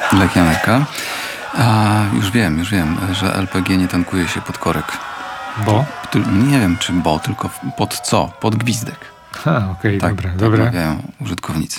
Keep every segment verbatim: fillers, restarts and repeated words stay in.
Leki Ameryka. A, już wiem, już wiem, że L P G nie tankuje się pod korek. Bo? Ty, nie wiem, czy bo, tylko pod co? Pod gwizdek. Ha, okej, okay, tak, dobra, tak dobra. mawiają użytkownicy.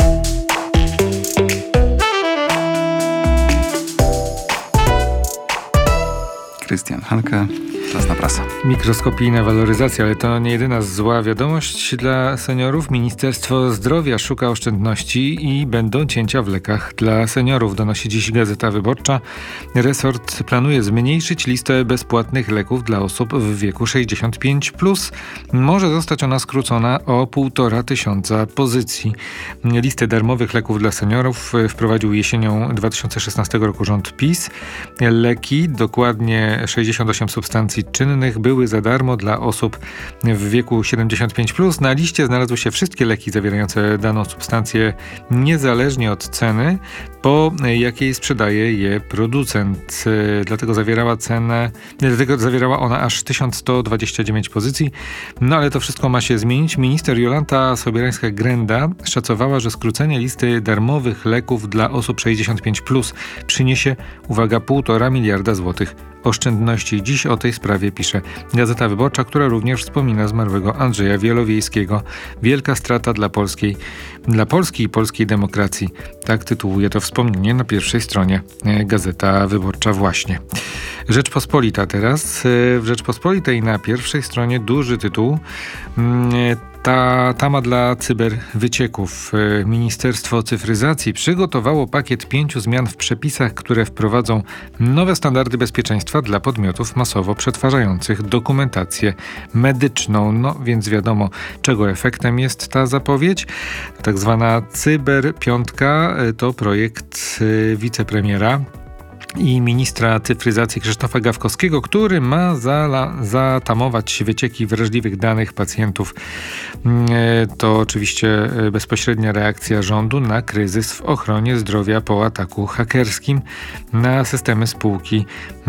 Krystian Hanke, czas na prasę. Mikroskopijna waloryzacja, ale to nie jedyna zła wiadomość dla seniorów. Ministerstwo Zdrowia szuka oszczędności i będą cięcia w lekach dla seniorów, donosi dziś Gazeta Wyborcza. Resort planuje zmniejszyć listę bezpłatnych leków dla osób w wieku sześćdziesiąt pięć plus. Może zostać ona skrócona o półtora tysiąca pozycji. Listę darmowych leków dla seniorów wprowadził jesienią dwa tysiące szesnastego roku rząd PiS. Leki, dokładnie sześćdziesiąt osiem substancji czynnych, były za darmo dla osób w wieku siedemdziesiąt pięć plus. Na liście znalazły się wszystkie leki zawierające daną substancję niezależnie od ceny, po jakiej sprzedaje je producent. Dlatego zawierała cenę, dlatego zawierała ona aż tysiąc sto dwadzieścia dziewięć pozycji. No ale to wszystko ma się zmienić. Minister Jolanta Sobierańska-Grenda szacowała, że skrócenie listy darmowych leków dla osób sześćdziesiąt pięć plus przyniesie, uwaga, półtora miliarda złotych oszczędności. Dziś o tej sprawie pisze Gazeta Wyborcza, która również wspomina zmarłego Andrzeja Wielowiejskiego. Wielka strata dla polskiej, dla Polski i polskiej demokracji. Tak tytułuje to wspomnienie na pierwszej stronie Gazeta Wyborcza właśnie. Rzeczpospolita teraz. W Rzeczpospolitej na pierwszej stronie duży tytuł. Ta tama dla cyberwycieków. Ministerstwo Cyfryzacji przygotowało pakiet pięciu zmian w przepisach, które wprowadzą nowe standardy bezpieczeństwa dla podmiotów masowo przetwarzających dokumentację medyczną. No więc wiadomo, czego efektem jest ta zapowiedź. Tak zwana cyberpiątka to projekt wicepremiera i ministra cyfryzacji Krzysztofa Gawkowskiego, który ma zala, zatamować wycieki wrażliwych danych pacjentów. To oczywiście bezpośrednia reakcja rządu na kryzys w ochronie zdrowia po ataku hakerskim na systemy spółki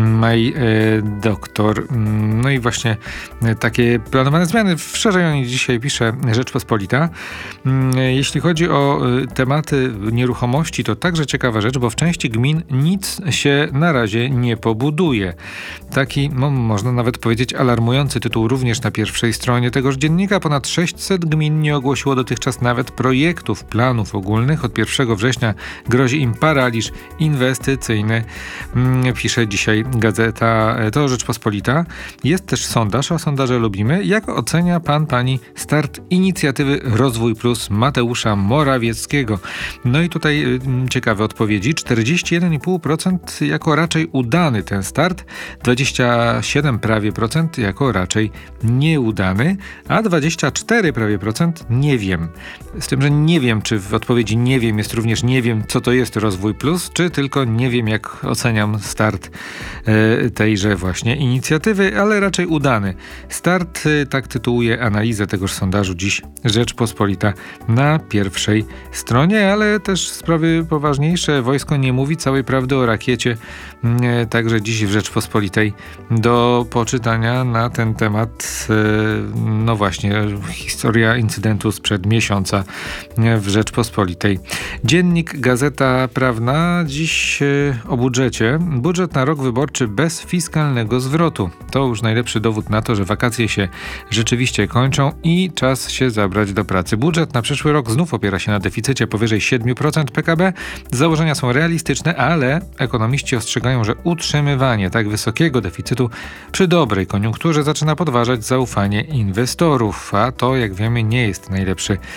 MyDoktor. No i właśnie takie planowane zmiany. Szerzej o nich dzisiaj pisze Rzeczpospolita. Jeśli chodzi o tematy nieruchomości, to także ciekawa rzecz, bo w części gmin nic się na razie nie pobuduje. Taki, no, można nawet powiedzieć, alarmujący tytuł również na pierwszej stronie tegoż dziennika. Ponad sześćset gmin nie ogłosiło dotychczas nawet projektów, planów ogólnych. Od pierwszego września grozi im paraliż inwestycyjny. Pisze dzisiaj Gazeta, to Rzeczpospolita. Jest też sondaż, a sondaże lubimy. Jak ocenia pan, pani start inicjatywy Rozwój Plus Mateusza Morawieckiego? No i tutaj ciekawe odpowiedzi. czterdzieści jeden i pół procent jako raczej udany ten start, dwadzieścia siedem prawie procent jako raczej nieudany, a dwadzieścia cztery prawie procent nie wiem. Z tym, że nie wiem, czy w odpowiedzi nie wiem jest również nie wiem, co to jest Rozwój Plus, czy tylko nie wiem, jak oceniam start e, tejże właśnie inicjatywy, ale raczej udany. Start, e, tak tytułuje analizę tegoż sondażu dziś Rzeczpospolita na pierwszej stronie, ale też sprawy poważniejsze. Wojsko nie mówi całej prawdy o rakiecie. Także dziś w Rzeczpospolitej do poczytania na ten temat, no właśnie, historia incydentu sprzed miesiąca w Rzeczpospolitej. Dziennik Gazeta Prawna dziś o budżecie. Budżet na rok wyborczy bez fiskalnego zwrotu. To już najlepszy dowód na to, że wakacje się rzeczywiście kończą i czas się zabrać do pracy. Budżet na przyszły rok znów opiera się na deficycie powyżej siedem procent P K B. Założenia są realistyczne, ale ekonomiści ostrzegają, że utrzymywanie tak wysokiego deficytu przy dobrej koniunkturze zaczyna podważać zaufanie inwestorów, a to, jak wiemy, nie jest najlepszy